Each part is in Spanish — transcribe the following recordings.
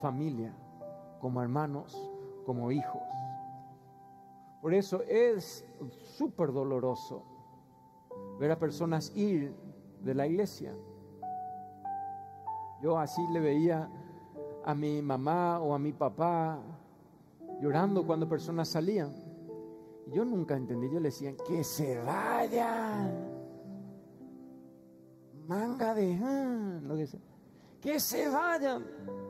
familia, como hermanos, como hijos. Por eso es súper doloroso ver a personas ir de la iglesia. Yo así le veía a mi mamá o a mi papá llorando cuando personas salían. Y yo nunca entendí, yo le decía, que se vayan, manga de lo que sea, que se vayan.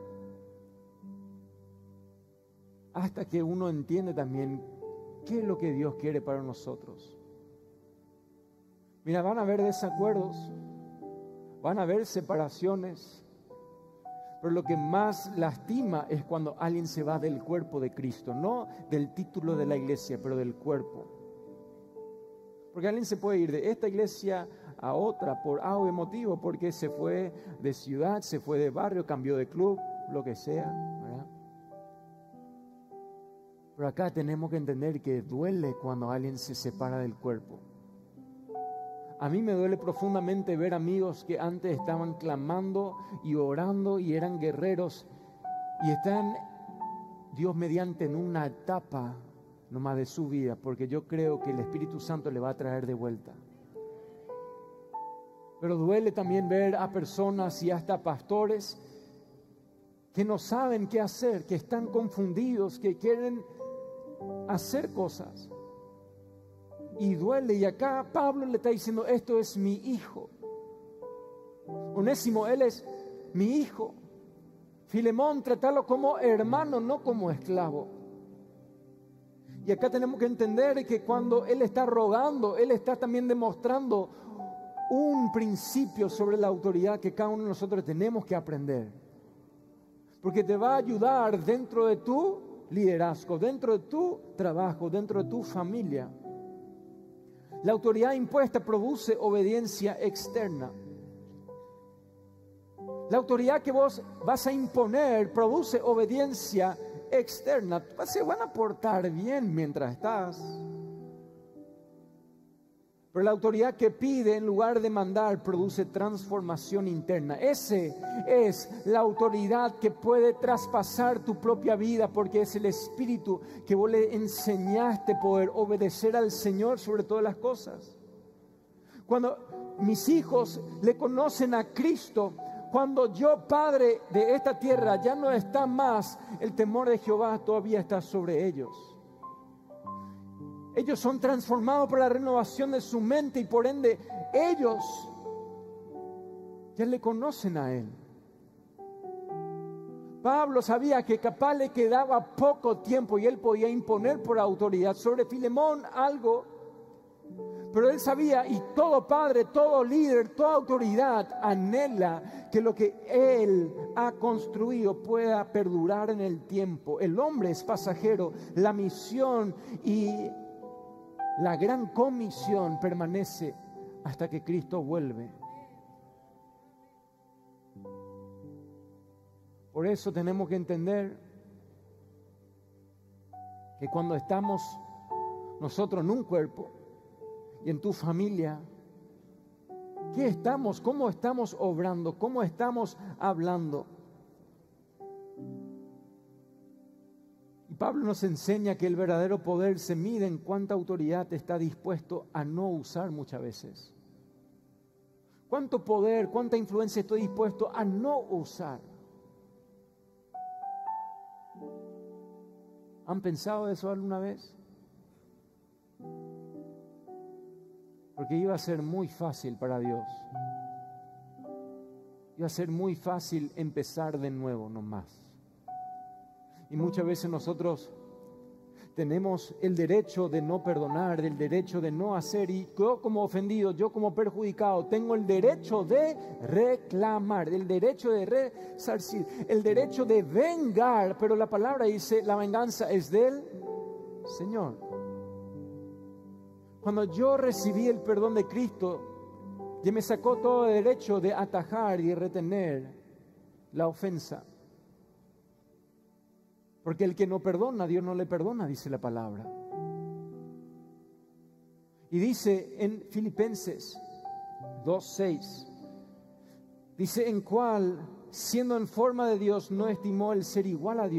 Hasta que uno entiende también qué es lo que Dios quiere para nosotros. Mira, van a haber desacuerdos, van a haber separaciones, pero lo que más lastima es cuando alguien se va del cuerpo de Cristo, no del título de la iglesia, pero del cuerpo. Porque alguien se puede ir de esta iglesia a otra por algún motivo, porque se fue de ciudad, se fue de barrio, cambió de club, lo que sea, ¿verdad? Pero acá tenemos que entender que duele cuando alguien se separa del cuerpo. A mí me duele profundamente ver amigos que antes estaban clamando y orando y eran guerreros y están, Dios mediante, en una etapa nomás de su vida, porque yo creo que el Espíritu Santo le va a traer de vuelta. Pero duele también ver a personas y hasta pastores que no saben qué hacer, que están confundidos, que quieren hacer cosas. Y duele, y acá Pablo le está diciendo, esto es mi hijo. Onésimo, él es mi hijo. Filemón, tratalo como hermano, no como esclavo. Y acá tenemos que entender que cuando él está rogando, él está también demostrando un principio sobre la autoridad que cada uno de nosotros tenemos que aprender. Porque te va a ayudar dentro de tu liderazgo, dentro de tu trabajo, dentro de tu familia. La autoridad impuesta produce obediencia externa. La autoridad que vos vas a imponer produce obediencia externa. Se van a portar bien mientras estás. Pero la autoridad que pide en lugar de mandar produce transformación interna. Ese es la autoridad que puede traspasar tu propia vida, porque es el Espíritu que vos le enseñaste poder obedecer al Señor sobre todas las cosas. Cuando mis hijos le conocen a Cristo, cuando yo, Padre de esta tierra, ya no está más, el temor de Jehová todavía está sobre ellos. Ellos son transformados por la renovación de su mente y por ende ellos ya le conocen a Él. Pablo sabía que capaz le quedaba poco tiempo y él podía imponer por autoridad sobre Filemón algo, pero él sabía, y todo padre, todo líder, toda autoridad anhela que lo que él ha construido pueda perdurar en el tiempo. El hombre es pasajero, la misión y la gran comisión permanece hasta que Cristo vuelve. Por eso tenemos que entender que cuando estamos nosotros en un cuerpo y en tu familia, ¿qué estamos? ¿Cómo estamos obrando? ¿Cómo estamos hablando? Y Pablo nos enseña que el verdadero poder se mide en cuánta autoridad está dispuesto a no usar muchas veces. ¿Cuánto poder, cuánta influencia estoy dispuesto a no usar? ¿Han pensado eso alguna vez? Porque iba a ser muy fácil para Dios. Iba a ser muy fácil empezar de nuevo nomás. Y muchas veces nosotros tenemos el derecho de no perdonar, el derecho de no hacer, y yo como ofendido, yo como perjudicado, tengo el derecho de reclamar, el derecho de resarcir, el derecho de vengar, pero la palabra dice, la venganza es del Señor. Cuando yo recibí el perdón de Cristo, ya me sacó todo el derecho de atajar y retener la ofensa. Porque el que no perdona, Dios no le perdona, dice la palabra. Y dice en Filipenses 2:6, dice, en cual siendo en forma de Dios, no estimó el ser igual a Dios